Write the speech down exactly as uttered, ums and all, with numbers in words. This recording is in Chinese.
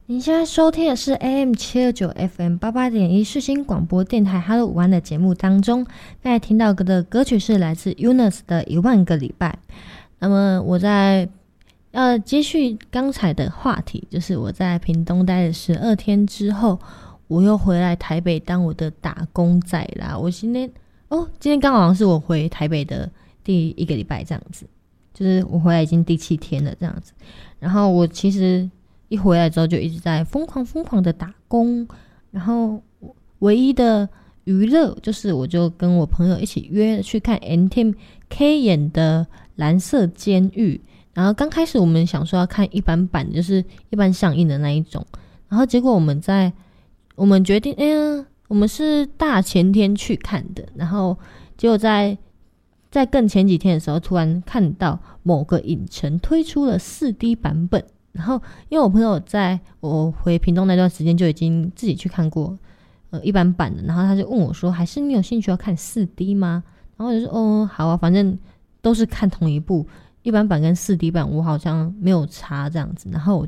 您现在收听的是 A M 七二九 F M 八八点一世新广播电台 Hello 午安的节目当中，刚才听到的歌曲是来自 Eunice 的一万个礼拜。那么我在要接续刚才的话题，就是我在屏东待了十二天之后，我又回来台北当我的打工仔啦。我今天哦，今天刚好像是我回台北的第一个礼拜这样子，就是我回来已经第七天了这样子。然后我其实一回来之后就一直在疯狂疯狂的打工，然后唯一的娱乐就是我就跟我朋友一起约去看 N T M K 演的蓝色监狱。然后刚开始我们想说要看一般版，就是一般上映的那一种，然后结果我们在我们决定哎呀我们是大前天去看的，然后结果在在更前几天的时候突然看到某个影城推出了 四 D 版本，然后因为我朋友在我回屏东那段时间就已经自己去看过呃一般版的，然后他就问我说还是你有兴趣要看 四 D 吗？然后我就说哦好啊，反正都是看同一部，一般版跟 四 D 版我好像没有差这样子，然后我